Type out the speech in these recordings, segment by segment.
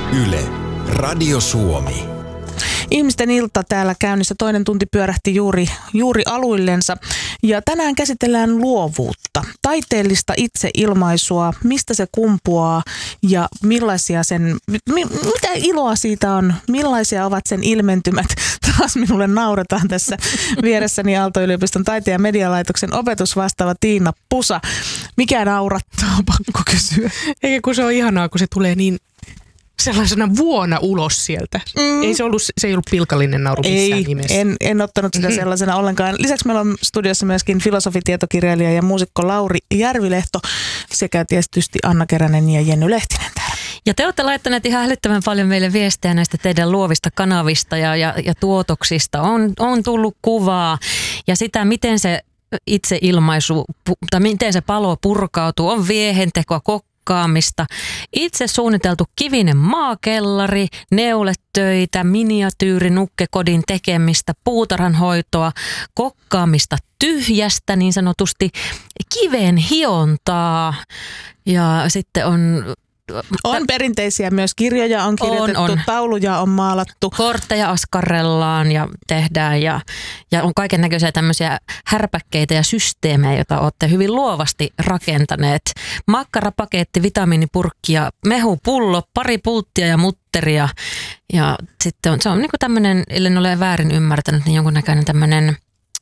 Yle, Radio Suomi. Ihmisten ilta täällä käynnissä. Toinen tunti pyörähti juuri aluillensa. Ja tänään käsitellään luovuutta, taiteellista itseilmaisua, mistä se kumpuaa ja mitä iloa siitä on, millaisia ovat sen ilmentymät. Taas minulle nauretaan tässä vieressäni Aalto-yliopiston taiteen ja medialaitoksen opetusvastaava Tiina Pusa. Mikä naurattaa, pakko kysyä. Eikä kun se on ihanaa, kun se tulee niin sellaisena vuona ulos sieltä. Se ei ollut pilkallinen nauru missään nimessä. En ottanut sitä sellaisena ollenkaan. Lisäksi meillä on studiossa myöskin filosofitietokirjailija ja muusikko Lauri Järvilehto sekä tietysti Anna Keränen ja Jenny Lehtinen täällä. Ja te olette laittaneet ihan älyttömän paljon meille viestejä näistä teidän luovista kanavista ja tuotoksista. On tullut kuvaa ja sitä, miten se itseilmaisu tai miten se palo purkautuu, on viehentekoa, kokkaamista, itse suunniteltu kivinen maakellari, neuletöitä, miniatyyrinukkekodin tekemistä, puutarhanhoitoa, kokkaamista tyhjästä, niin sanotusti kiven hiontaa ja sitten on perinteisiä myös kirjoja, on kirjoitettu, tauluja on maalattu. Kortteja askarrellaan ja tehdään ja on kaiken näköisiä tämmöisiä härpäkkeitä ja systeemejä, joita olette hyvin luovasti rakentaneet. Makkarapaketti, vitamiinipurkki ja mehupullo, pari pulttia ja mutteria. Ja sitten se on niin kuin tämmöinen, ellen ole väärin ymmärtänyt, niin jonkunnäköinen tämmöinen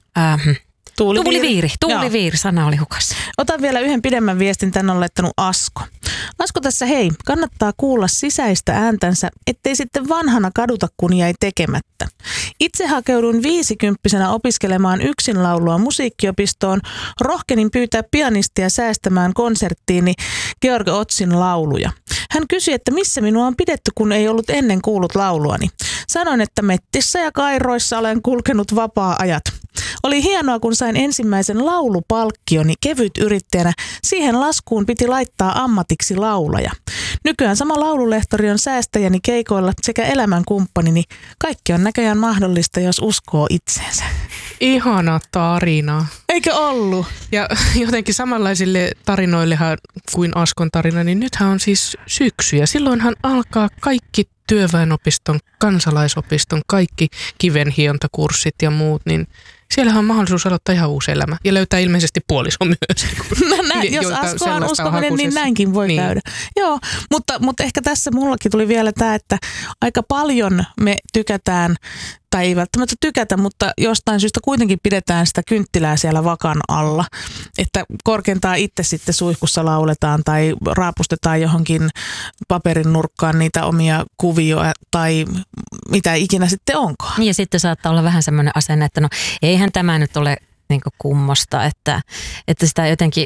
Tuuliviiri, sana oli hukassa. Otan vielä yhden pidemmän viestin, tänne on laittanut Asko. Asko tässä, hei, kannattaa kuulla sisäistä ääntänsä, ettei sitten vanhana kaduta, kun jäi tekemättä. Itse hakeudun 50-vuotiaana opiskelemaan yksinlaulua musiikkiopistoon. Rohkenin pyytää pianistia säästämään konserttiini Georg Otzin lauluja. Hän kysyi, että missä minua on pidetty, kun ei ollut ennen kuullut lauluani. Sanoin, että mettissä ja kairoissa olen kulkenut vapaa-ajat. Oli hienoa, kun sain ensimmäisen laulupalkkioni kevytyrittäjänä. Siihen laskuun piti laittaa ammatiksi laulaja. Nykyään sama laululehtori on säästäjäni keikoilla sekä elämänkumppanini. Kaikki on näköjään mahdollista, jos uskoo itseensä. Ihana tarina. Eikö ollut? Ja jotenkin samanlaisille tarinoillehan kuin Askon tarina, niin nythän on siis syksy. Ja silloinhan alkaa kaikki työväenopiston, kansalaisopiston, kaikki kivenhiontakurssit ja muut, niin siellähän on mahdollisuus aloittaa ihan uusi elämä ja löytää ilmeisesti puoliso myös. Jos Asko on uskominen, niin näinkin voi käydä. Joo, mutta ehkä tässä mullakin tuli vielä tämä, että aika paljon me tykätään, tai ei välttämättä tykätä, mutta jostain syystä kuitenkin pidetään sitä kynttilää siellä vakan alla. Että korkeintaan itse sitten suihkussa lauletaan tai raapustetaan johonkin paperin nurkkaan niitä omia kuvioita tai mitä ikinä sitten onkaan. Ja sitten saattaa olla vähän semmoinen asenne, että no eihän tämä nyt ole niin kuin kummosta, että sitä jotenkin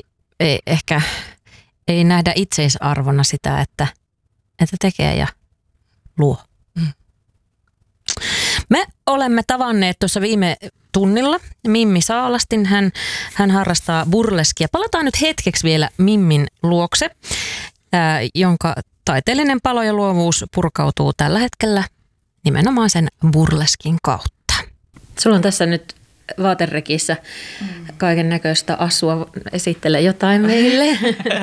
ei nähdä itseisarvona sitä, että tekee ja luo. Me olemme tavanneet tuossa viime tunnilla Mimmi Saalastin. Hän harrastaa burleskia. Palataan nyt hetkeksi vielä Mimmin luokse, jonka taiteellinen palo ja luovuus purkautuu tällä hetkellä nimenomaan sen burleskin kautta. Sulla on tässä nyt vaaterekissä kaiken näköistä asua. Esittele jotain meille.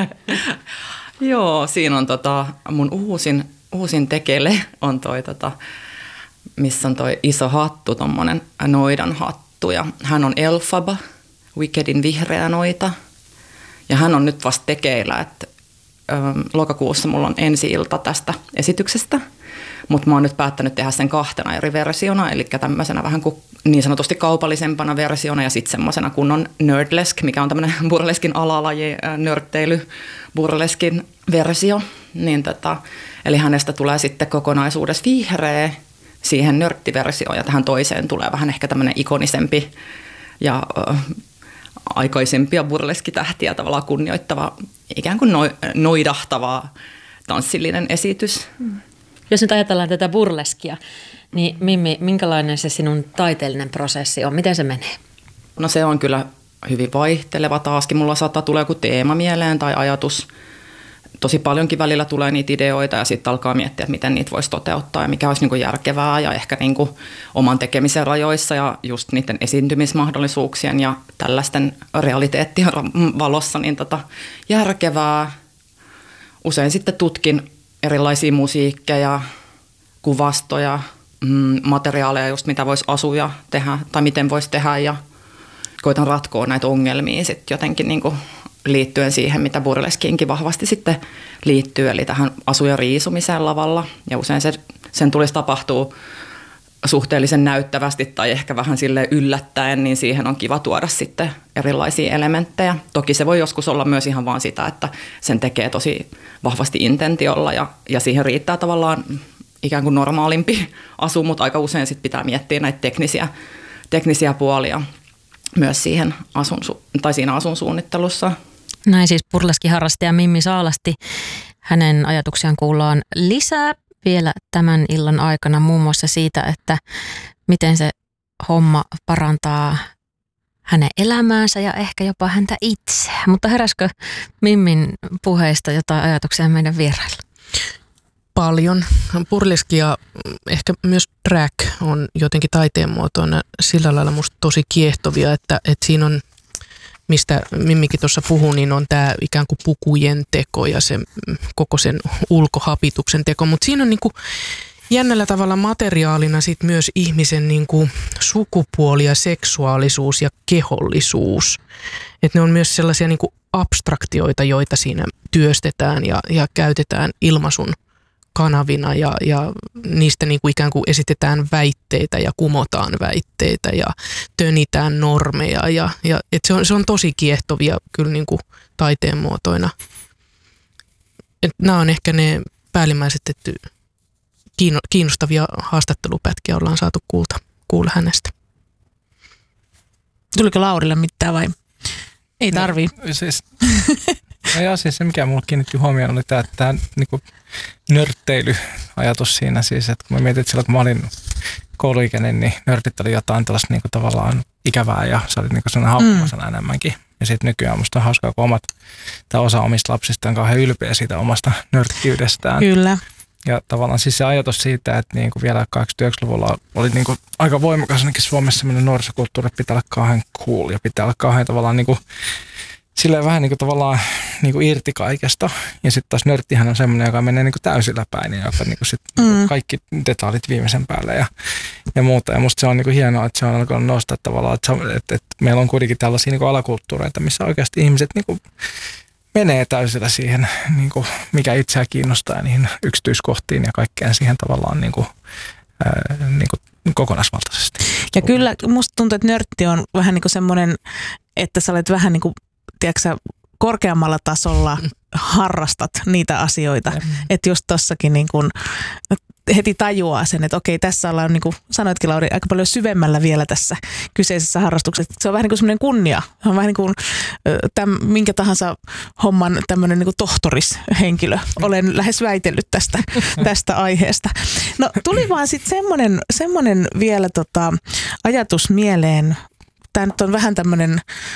Joo, siinä on mun uusin tekele on missä on toi iso hattu, tommonen noidan hattu. Ja hän on Elphaba, Wickedin vihreä noita. Ja hän on nyt vasta tekeillä, että lokakuussa mulla on ensi-ilta tästä esityksestä. Mutta mä oon nyt päättänyt tehdä sen 2 eri versiona, eli tämmöisenä vähän kuin niin sanotusti kaupallisempana versiona ja sitten semmoisena kunnon nerdlesk, mikä on tämmöinen burleskin alalaji, nörtteily burleskin versio. Niin eli hänestä tulee sitten kokonaisuudessa vihreä siihen nörttiversioon ja tähän toiseen tulee vähän ehkä tämmöinen ikonisempi ja aikaisempia burleskitähtiä tavallaan kunnioittava, ikään kuin noidahtava tanssillinen esitys. Jos nyt ajatellaan tätä burleskia, niin Mimmi, minkälainen se sinun taiteellinen prosessi on? Miten se menee? No se on kyllä hyvin vaihteleva taaskin. Mulla saattaa tulla joku teema mieleen tai ajatus. Tosi paljonkin välillä tulee niitä ideoita ja sitten alkaa miettiä, että miten niitä voisi toteuttaa ja mikä olisi niin kuin järkevää ja ehkä niin kuin oman tekemisen rajoissa ja just niiden esiintymismahdollisuuksien ja tällaisten realiteettien valossa niin järkevää. Usein sitten tutkin erilaisia musiikkeja, kuvastoja, materiaaleja, just mitä voisi asuja tehdä tai miten voisi tehdä ja koitan ratkoa näitä ongelmia sitten jotenkin niin kuin liittyen siihen, mitä burleskiinkin vahvasti sitten liittyy, eli tähän asuja riisumiseen lavalla ja usein sen tulisi tapahtua suhteellisen näyttävästi tai ehkä vähän sille yllättäen, niin siihen on kiva tuoda sitten erilaisia elementtejä. Toki se voi joskus olla myös ihan vaan sitä, että sen tekee tosi vahvasti intentiolla ja siihen riittää tavallaan ikään kuin normaalimpi asu, mutta aika usein sitten pitää miettiä näitä teknisiä puolia myös siihen siinä asun suunnittelussa. Näin siis burleskiharrastaja Mimmi Saalasti. Hänen ajatuksiaan kuullaan lisää vielä tämän illan aikana, muun muassa siitä, että miten se homma parantaa hänen elämäänsä ja ehkä jopa häntä itseä. Mutta heräskö Mimmin puheista jotain ajatuksia meidän vierailla? Paljon. Burleski ja ehkä myös drag on jotenkin taiteen muotoina sillä lailla musta tosi kiehtovia, että siinä on, mistä Mimmikin tuossa puhui, niin on tämä ikään kuin pukujen teko ja se koko sen ulkohapituksen teko, mutta siinä on niinku jännällä tavalla materiaalina sit myös ihmisen niinku sukupuoli ja seksuaalisuus ja kehollisuus. Et ne on myös sellaisia niinku abstraktioita, joita siinä työstetään ja käytetään ilmaisun kanavina ja niistä niin kuin ikään kuin esitetään väitteitä ja kumotaan väitteitä ja tönitään normeja. Ja et se on tosi kiehtovia kyllä niin kuin taiteen muotoina. Et nämä on ehkä ne päällimmäiset, että kiinnostavia haastattelupätkiä ollaan saatu kuulla hänestä. Tuliko Laurille mitään vai? Ei tarvii. No, siis se mikä mulle kiinnitti huomioon oli tämä niinku nörtteilyajatus siinä siis, että kun mä mietin, että silloin kun mä olin kouluikäinen, niin nörtit oli jotain tällaista niinku tavallaan ikävää ja se oli niinku sellainen haukkumasana enemmänkin. Ja sitten nykyään musta on hauskaa, kun osa omista lapsista on kauhean ylpeä siitä omasta nörttiydestään. Kyllä. Ja tavallaan siis se ajatus siitä, että niinku vielä 89-luvulla oli niinku aika voimakas ainakin Suomessa sellainen nuorisokulttuuri, että pitää olla kauhean cool ja pitää olla kauhean tavallaan niinku silleen vähän niin kuin tavallaan niin kuin irti kaikesta. Ja sitten taas nörttihän on semmoinen, joka menee niin kuin täysillä päin ja joka niin kuin sit kaikki detailit viimeisen päälle ja muuta. Ja musta se on niin kuin hienoa, että se on alkanut nostaa tavallaan, että meillä on kuitenkin tällaisia niin kuin alakulttuureita, missä oikeasti ihmiset niin kuin menee täysillä siihen, niin kuin mikä itseään kiinnostaa ja niihin yksityiskohtiin ja kaikkeen siihen tavallaan niin kuin kokonaisvaltaisesti. Ja kyllä musta tuntuu, että nörtti on vähän niin kuin semmoinen, että sä olet vähän niin kuin tiedätkö, korkeammalla tasolla harrastat niitä asioita. Että just tossakin niin kun heti tajuaa sen, että okei, tässä ollaan, niin kuin sanoitkin Lauri, aika paljon syvemmällä vielä tässä kyseisessä harrastuksessa. Se on vähän niin kuin semmoinen kunnia. Se on vähän niin kuin minkä tahansa homman tämmöinen niin kuin tohtorishenkilö. Olen lähes väitellyt tästä aiheesta. No tuli vaan sitten semmoinen vielä ajatus mieleen. Tämä nyt on vähän tämmöinen